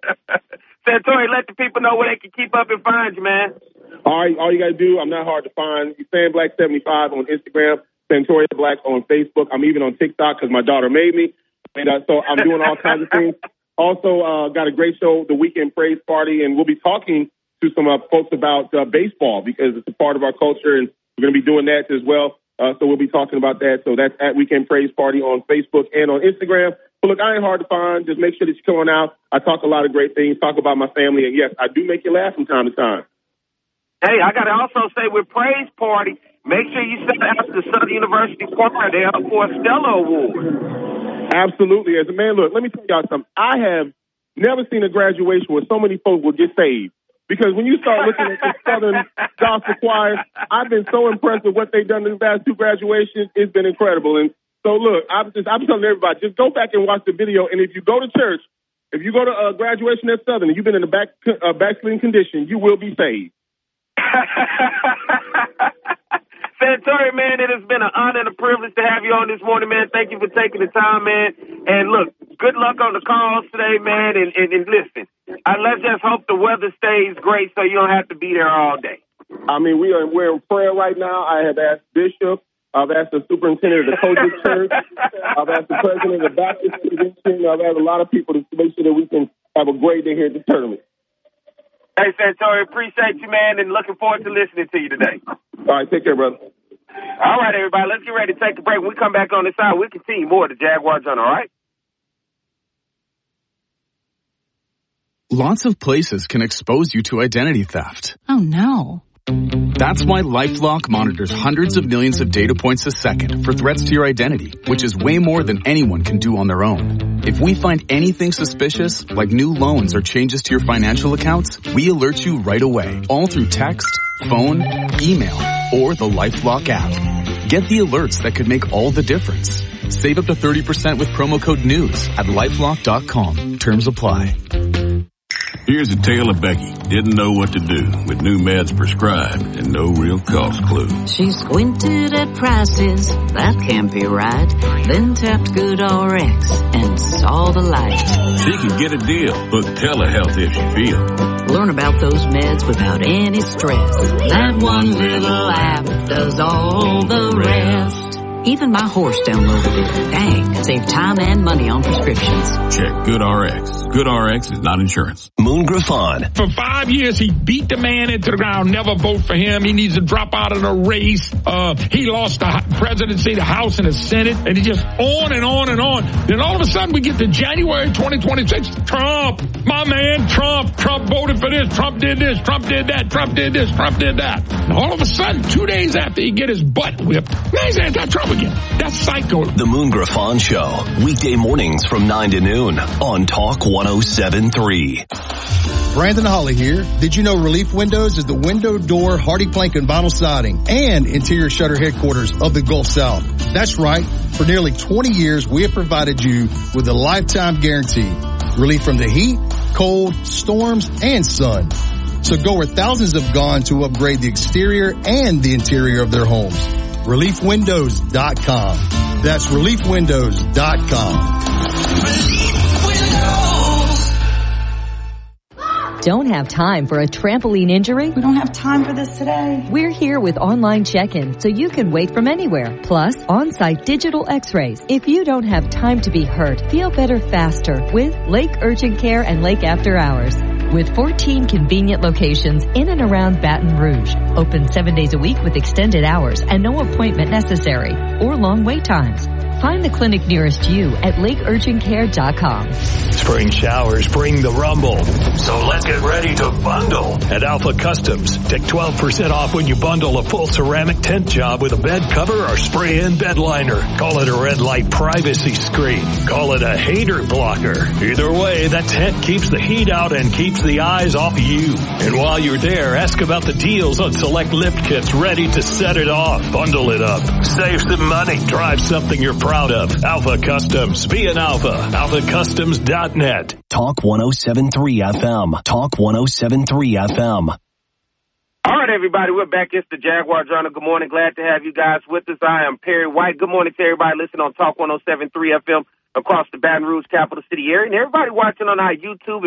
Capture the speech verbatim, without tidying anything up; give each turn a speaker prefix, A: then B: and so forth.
A: Santori, let the people know where they can keep up and find you, man.
B: All right, all you got to do, I'm not hard to find. Fan Black seventy-five on Instagram, Santoria Black on Facebook. I'm even on TikTok because my daughter made me. And uh, so I'm doing all kinds of things. Also, uh, got a great show, The Weekend Praise Party, and we'll be talking to some uh, folks about uh, baseball because it's a part of our culture, and we're going to be doing that as well. Uh, so we'll be talking about that. So that's at Weekend Praise Party on Facebook and on Instagram. But look, I ain't hard to find. Just make sure that you come on out. I talk a lot of great things, talk about my family, and yes, I do make you laugh from time to time.
A: Hey, I got to also say with Praise Party, make sure you send out to Southern University Choir. They're up for a Stella Award.
B: Absolutely. As a man, look, let me tell y'all something. I have never seen a graduation where so many folks will get saved. Because when you start looking at the Southern Gospel Choir, I've been so impressed with what they've done in the past two graduations. It's been incredible. And so, look, I'm just I'm telling everybody, just go back and watch the video. And if you go to church, if you go to a graduation at Southern and you've been in a back, uh, backsliding condition, you will be saved.
A: Santori, man, it has been an honor and a privilege to have you on this morning, man. Thank you for taking the time, man. And look, good luck on the calls today, man. And, and, and listen, I, let's just hope the weather stays great so you don't have to be there all day.
B: I mean, we are we're in prayer right now. I have asked Bishop. I've asked the superintendent of the Kojic Church. I've asked the president of the Baptist Convention. I've asked a lot of people to make sure that we can have a great day here at the tournament.
A: Hey, Santori, appreciate you, man, and looking forward to listening to you today.
B: All right, take care, brother.
A: All right, everybody, let's get ready to take a break. When we come back on this side, we'll continue more of the Jaguar Journal, all right?
C: Lots of places can expose you to identity theft.
D: Oh, no.
C: That's why LifeLock monitors hundreds of millions of data points a second for threats to your identity, which is way more than anyone can do on their own. If we find anything suspicious, like new loans or changes to your financial accounts, we alert you right away, all through text, phone, email, or the LifeLock app. Get the alerts that could make all the difference. Save up to thirty percent with promo code NEWS at lifelock dot com. Terms apply.
E: Here's a tale of Becky. Didn't know what to do with new meds prescribed and no real cost clue.
F: She squinted at prices, that can't be right. Then tapped GoodRx and saw the light.
E: She can get a deal. Book telehealth if she feels.
F: Learn about those meds without any stress. That one little app does all the rest. Even my horse downloaded it. Dang, save time and money on prescriptions.
E: Check GoodRx. GoodRx is not insurance.
G: Moon Griffon.
H: For five years, he beat the man into the ground. Never vote for him. He needs to drop out of the race. Uh, he lost the presidency, the House, and the Senate. And he just on and on and on. Then all of a sudden, we get to January twenty twenty-six. Trump, my man, Trump. Trump voted for this. Trump did this. Trump did that. Trump did this. Trump did that. And all of a sudden, two days after he get his butt whipped, now he's anti-Trump again. That's psycho.
G: The Moon Griffon Show. Weekday mornings from nine to noon on Talk one oh seven point three.
I: Brandon Holly here. Did you know Relief Windows is the window, door, hardy plank, and vinyl siding and interior shutter headquarters of the Gulf South? That's right. For nearly twenty years, we have provided you with a lifetime guarantee. Relief from the heat, cold, storms, and sun. So go where thousands have gone to upgrade the exterior and the interior of their homes. relief windows dot com. That's relief windows dot com.
J: Don't have time for a trampoline injury?
K: We don't have time for this today.
J: We're here with online check-in so you can wait from anywhere. Plus, on-site digital x-rays. If you don't have time to be hurt, feel better faster with Lake Urgent Care and Lake After Hours. With fourteen convenient locations in and around Baton Rouge. Open seven days a week with extended hours and no appointment necessary or long wait times. Find the clinic nearest you at lake urgent care dot com.
L: Spring showers bring the rumble. So let's get ready to bundle at Alpha Customs. Take twelve percent off when you bundle a full ceramic tent job with a bed cover or spray-in bed liner. Call it a red light privacy screen. Call it a hater blocker. Either way, that tent keeps the heat out and keeps the eyes off of you. And while you're there, ask about the deals on select lift kits ready to set it off. Bundle it up. Save some money. Drive something you're proud of. Alpha Customs. Be an alpha. alpha customs dot net.
G: Talk one oh seven point three F M. Talk one oh seven point three F M.
A: All right, everybody, we're back. It's the Jaguar Journal. Good morning. Glad to have you guys with us. I am Perry White. Good morning to everybody listening on Talk one oh seven point three F M across the Baton Rouge capital city area and everybody watching on our YouTube